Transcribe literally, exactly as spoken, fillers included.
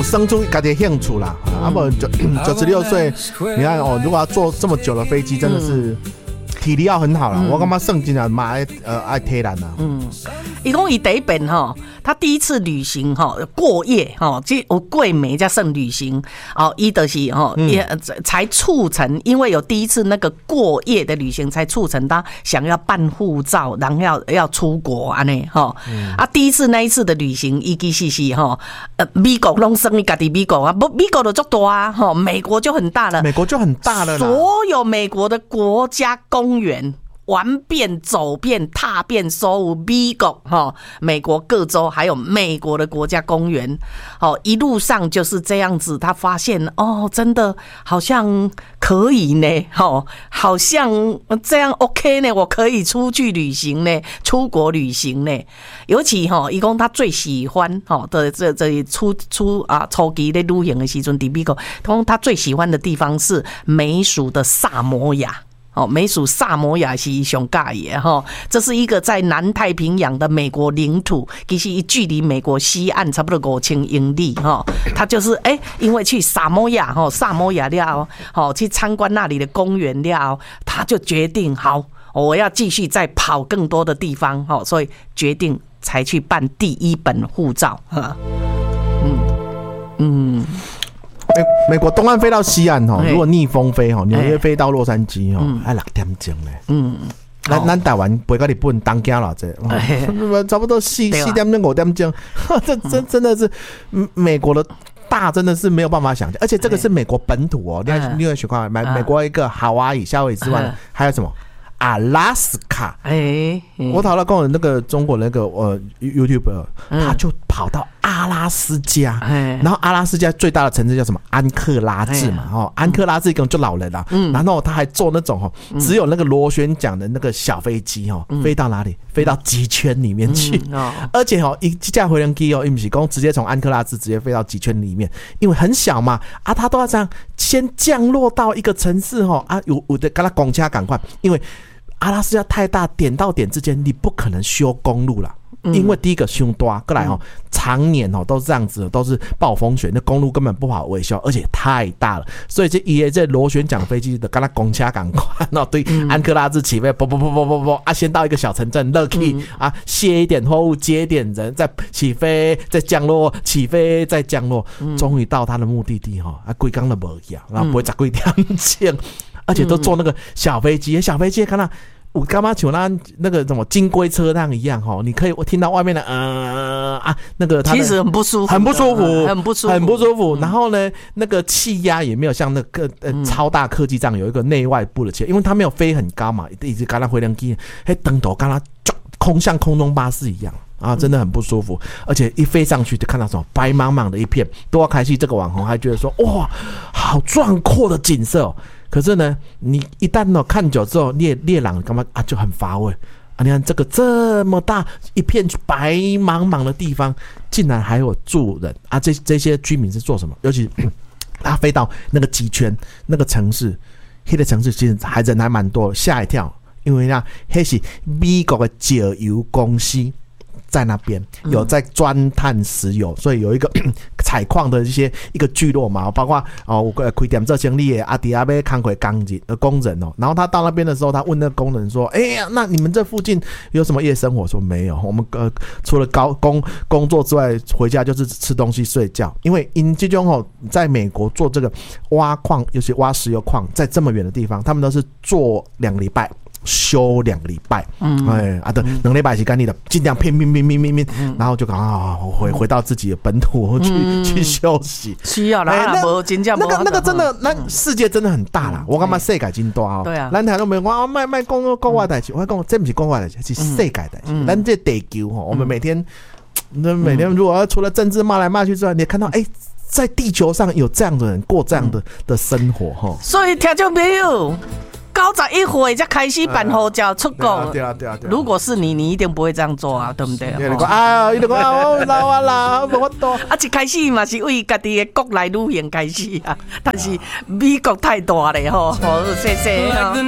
生出家己的兴趣啦。啊不九九十六岁，你看哦，如果要坐这么久的飞机，真的是。体力要很好啦，嗯、我感觉圣经啊，蛮爱呃爱体能啊。 嗯，伊讲伊第一遍吼，他第一次旅行吼过夜吼，即有过美才算旅行哦，伊就是吼也、嗯、才促成，因为有第一次那个过夜的旅行，才促成他想要办护照，然后要要出国安尼吼。嗯、啊，第一次那一次的旅行，伊其实是吼呃美国拢算伊家己美国啊，不美国就足大啊，吼美国就很大了， 美国就很大了啦， 所有美国的国家公园玩遍、走遍、踏遍所有美国哈，美国各州还有美国的国家公园，哦，一路上就是这样子。他发现哦，真的好像可以呢，哦，好像这样 OK 呢，我可以出去旅行呢，出国旅行呢。尤其哈，伊讲他最喜欢哈的这这出出啊初期的旅行的时阵，伫美国，他最喜欢的地方是美属的萨摩亚。哦，美属萨摩亚是上喜的哈，这是一个在南太平洋的美国领土，其实距离美国西岸差不多五千英里哈。他就是哎、欸，因为去萨摩亚哈，萨摩亚了哦，去参观那里的公园了，他就决定好，我要继续再跑更多的地方哈，所以决定才去办第一本护照哈。嗯嗯。 美美国东岸飞到西岸哈，如果逆风飞哈，纽约飞到洛杉矶哈，还六点钟嘞。嗯，咱咱台湾飞到日本东京了这，差不多四四点钟五点钟，这真真的是美国的大，真的是没有办法想象。而且这个是美国本土哦，另外另外情况，美美国一个夏威夷、夏威夷之外，还有什么？阿拉斯卡，哎、欸，欸、我讨论跟我那个中国那个呃 YouTuber，、嗯、他就跑到阿拉斯加，欸、然后阿拉斯加最大的城市叫什么？安克拉治嘛，欸、哦，安克拉治一个就老人啦、啊，嗯、然后他还坐那种哦，只有那个螺旋桨的那个小飞机哦，嗯、飞到哪里？飞到极圈里面去，嗯哦、而且哦，一架回人机哦，不是讲直接从安克拉治直接飞到极圈里面，因为很小嘛，啊，他都要这样先降落到一个城市哦，啊，有有的跟他公车赶快，因为。阿拉斯加太大，点到点之间你不可能修公路啦，嗯、因为第一个凶多，过来哦，嗯、常年哦都是这样子，都是暴风雪，那公路根本不好维修，而且太大了，所以这伊这螺旋桨飞机的跟他公车赶快，那对安克拉治起飞，啵啵啵啵啵啵啊，先到一个小城镇 ，lucky、嗯、啊，卸一点货物，接一点人，再起飞，再降落，起飞再降落，终于到他的目的地哈，啊，规工都无去啊，然后飞十几点钟。而且都坐那个小飞机，小飞机看到我干嘛像那那个什么金龟车那样一样哈，你可以我听到外面的呃啊那个其实很不舒服， 很不舒服， 很不舒服， 很不舒服。然后呢，那个气压也没有像那个呃超大客机这样有一个内外部的气压，因为它没有飞很高嘛，一直跟它回量机，嘿灯头跟它空像空中巴士一样。啊，真的很不舒服，而且一飞上去就看到什么白茫茫的一片，多要开戏这个网红还觉得说哇，好壮阔的景色哦。可是呢，你一旦呢看久之后，列列朗干嘛啊就很乏味啊！你看这个这么大一片白茫茫的地方，竟然还有住人啊！这这些居民是做什么？尤其他飞到那个极圈那个城市，那个城市其实还人还蛮多，吓一跳，因为呢，那是美国的石油公司。在那边有在钻探石油，所以有一个采矿的一些一个聚落嘛，包括哦，开店做生意的阿迪阿贝康回工人呃工人哦，然后他到那边的时候，他问那个工人说：“哎呀，那你们这附近有什么夜生活？”说没有，我们呃除了高工工作之外，回家就是吃东西睡觉。因为因这种哦，在美国做这个挖矿，尤其挖石油矿，在这么远的地方，他们都是做两个礼拜。休两个礼拜，嗯，哎啊，对，两礼拜是干你的，尽量拼拼拼拼拼拼，嗯、然后就赶啊回回到自己的本土去、嗯、去休息。 需要啦，那个那个那个真的，那世界真的很大啦。我感觉世界真大哦。 对啊， 咱台都没讲，卖卖讲国外代志，我讲这不是国外代志，是世界代志。咱这地球哈，我们每天，那每天如果除了政治骂来骂去之外，你看到哎。在地球上有这样的人过这样的、嗯、的生活哈， 所以听众朋友，九十一岁才开始办护照出国。 对啊对啊对啊！ 如果是你，你一定不会这样做啊，对不对？ 你讲啊，你讲啊，我老啊啦，无法度。 啊，一开始嘛是为家己的国内旅行开始啊，但是美国太大了吼，好谢谢。